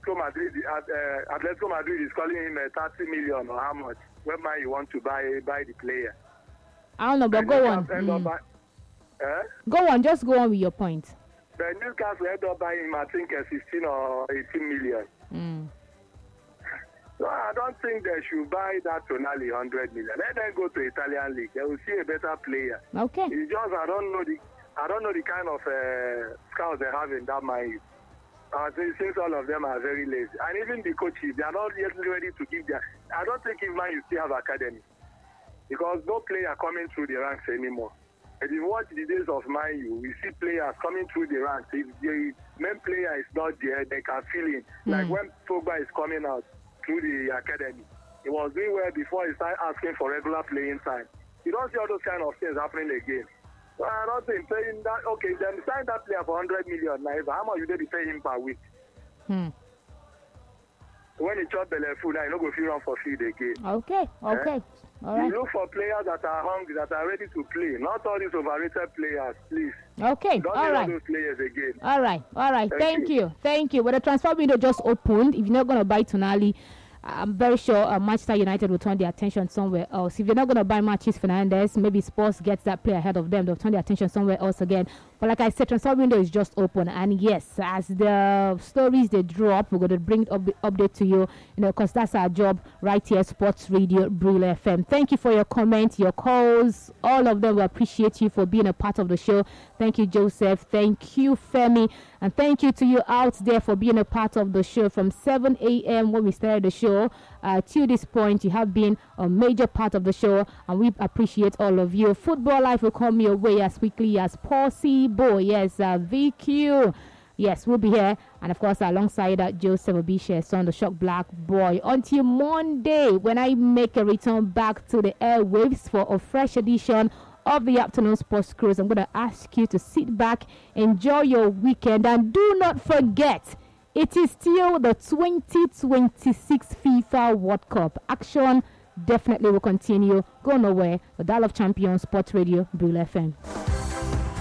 Atletico Madrid is calling him 30 million or how much? When man you want to buy the player? I don't know, but go on. Go on, just go on with your point. The Newcastle end up buying him, I think, 16 or 18 million. So I don't think they should buy that Tonali 100 million. Let them go to Italian league. They will see a better player. Okay. It's just I don't know the kind of scouts they have in that mind. Since all of them are very lazy, and even the coaches, they are not yet ready to give their. I don't think even you still have academy, because no player coming through the ranks anymore. If you watch the days of Man U, we see players coming through the ranks. If the main player is not there, they can feel it. Like when Pogba is coming out through the academy, he was doing well before he started asking for regular playing time. You don't see all those kind of things happening again. So I don't think paying that. Okay, then sign that player for 100 million. Now, how much you they be paying him per week? When he chop belly food, I no go feel run for field again. Okay. All right. You look for players that are hungry, that are ready to play, not all these overrated players, please. Okay. Don't all right. those players again. All right. Thank you. Well, the transfer window just opened. If you're not going to buy Tonali, I'm very sure Manchester United will turn their attention somewhere else. If you're not going to buy Marcus Fernandes, maybe Spurs gets that player ahead of them. They'll turn their attention somewhere else again. But like I said, transfer window is just open. And yes, as the stories they drop, we're going to bring update to you, because that's our job right here, Sports Radio Brule FM. Thank you for your comments, your calls. All of them, we appreciate you for being a part of the show. Thank you, Joseph. Thank you, Femi. And thank you to you out there for being a part of the show from 7 a.m. when we started the show. To this point, you have been a major part of the show, and we appreciate all of you. Football Life will come your way as quickly as possible. Yes, VQ. Yes, we'll be here, and of course, alongside Joseph Obisha, son, the Shock Black Boy. Until Monday, when I make a return back to the airwaves for a fresh edition of the afternoon sports cruise, I'm going to ask you to sit back, enjoy your weekend, and do not forget, it is still the 2026 FIFA World Cup. Action definitely will continue. Go nowhere. The Dial of Champions, Sports Radio, Brule FM.